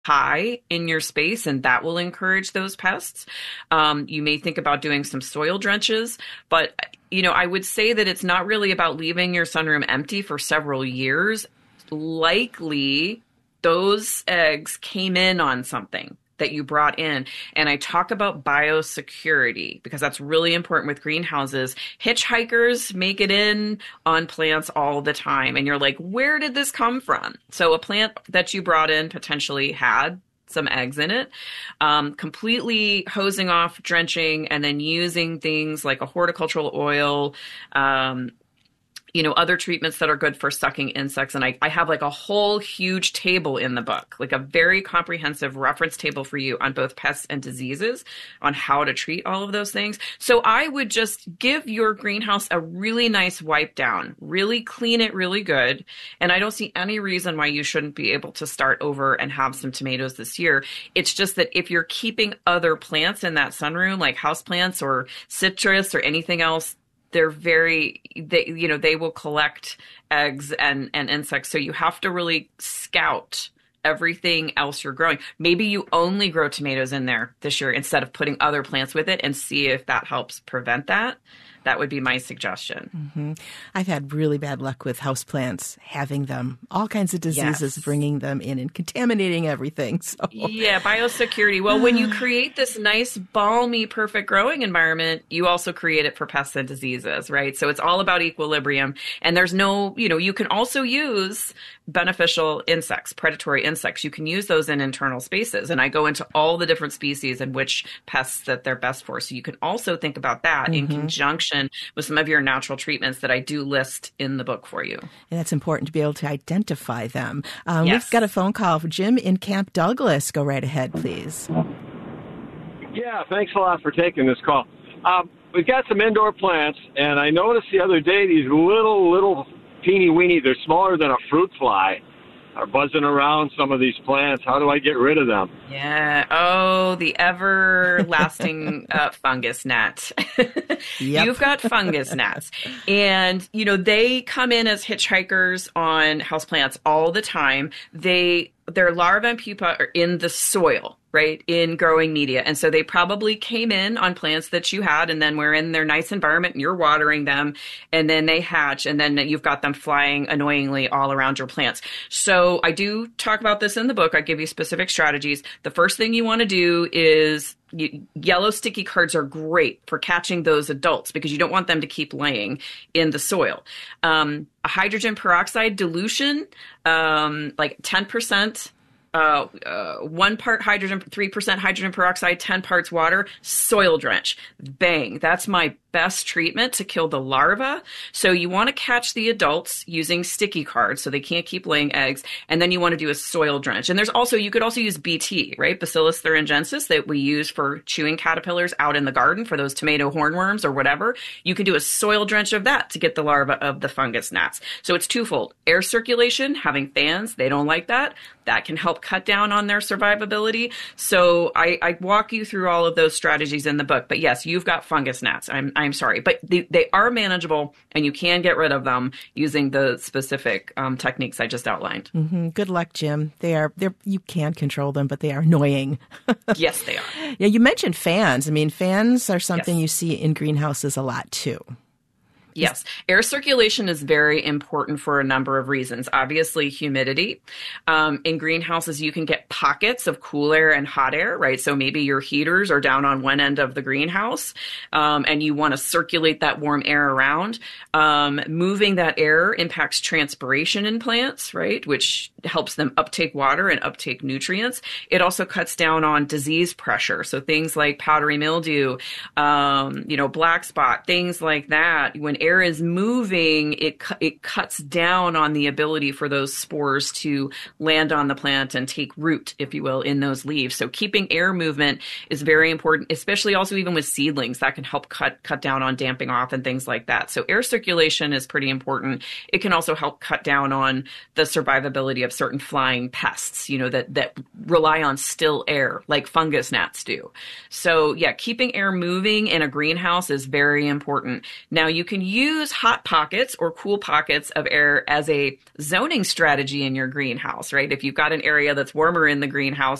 high in your space, and that will encourage those pests. You may think about doing some soil drenches, but I would say that it's not really about leaving your sunroom empty for several years. Likely, those eggs came in on something that you brought in. And I talk about biosecurity because that's really important with greenhouses. Hitchhikers make it in on plants all the time. And you're like, where did this come from? So a plant that you brought in potentially had some eggs in it. Completely hosing off, drenching, and then using things like a horticultural oil, other treatments that are good for sucking insects. And I have like a whole huge table in the book, like a very comprehensive reference table for you on both pests and diseases on how to treat all of those things. So I would just give your greenhouse a really nice wipe down, really clean it really good. And I don't see any reason why you shouldn't be able to start over and have some tomatoes this year. It's just that if you're keeping other plants in that sunroom, like houseplants or citrus or anything else, they will collect eggs and insects. So you have to really scout everything else you're growing. Maybe you only grow tomatoes in there this year instead of putting other plants with it, and see if that helps prevent that. That would be my suggestion. Mm-hmm. I've had really bad luck with houseplants, having them, all kinds of diseases, bringing them in and contaminating everything. So. Yeah, biosecurity. Well, when you create this nice, balmy, perfect growing environment, you also create it for pests and diseases, right? So it's all about equilibrium. And there's no, you can also use beneficial insects, predatory insects. You can use those in internal spaces. And I go into all the different species and which pests that they're best for. So you can also think about that in conjunction with some of your natural treatments that I do list in the book for you. And that's important to be able to identify them. We've got a phone call for Jim in Camp Douglas. Go right ahead, please. Yeah, thanks a lot for taking this call. We've got some indoor plants, and I noticed the other day these little teeny weeny, they're smaller than a fruit fly, are buzzing around some of these plants. How do I get rid of them? Yeah. Oh, the everlasting fungus gnat. Yep. You've got fungus gnats. And, they come in as hitchhikers on houseplants all the time. Their larvae and pupa are in the soil, right, in growing media. And so they probably came in on plants that you had, and then we're in their nice environment and you're watering them, and then they hatch, and then you've got them flying annoyingly all around your plants. So I do talk about this in the book. I give you specific strategies. The first thing you want to do is yellow sticky cards are great for catching those adults because you don't want them to keep laying in the soil. A hydrogen peroxide dilution, like 10%, 1 part hydrogen, 3% hydrogen peroxide, 10 parts water, soil drench. Bang. That's my best treatment to kill the larva. So you want to catch the adults using sticky cards so they can't keep laying eggs. And then you want to do a soil drench. And you could also use BT, right? Bacillus thuringiensis that we use for chewing caterpillars out in the garden for those tomato hornworms or whatever. You can do a soil drench of that to get the larva of the fungus gnats. So it's twofold. Air circulation, having fans, they don't like that. That can help cut down on their survivability. So I walk you through all of those strategies in the book. But yes, you've got fungus gnats. I'm sorry, but they are manageable, and you can get rid of them using the specific techniques I just outlined. Mm-hmm. Good luck, Jim. They're you can control them, but they are annoying. Yes, they are. Yeah, you mentioned fans. I mean, fans are something you see in greenhouses a lot too. Yes. Air circulation is very important for a number of reasons. Obviously, humidity. In greenhouses, you can get pockets of cool air and hot air, right? So maybe your heaters are down on one end of the greenhouse, and you want to circulate that warm air around. Moving that air impacts transpiration in plants, right? Which helps them uptake water and uptake nutrients. It also cuts down on disease pressure. So things like powdery mildew, black spot, things like that. When air is moving, it cuts down on the ability for those spores to land on the plant and take root, if you will, in those leaves. So keeping air movement is very important, especially also even with seedlings. That can help cut down on damping off and things like that. So air circulation is pretty important. It can also help cut down on the survivability of certain flying pests, that rely on still air, like fungus gnats do. So yeah, keeping air moving in a greenhouse is very important. Now you can use hot pockets or cool pockets of air as a zoning strategy in your greenhouse, right? If you've got an area that's warmer in the greenhouse,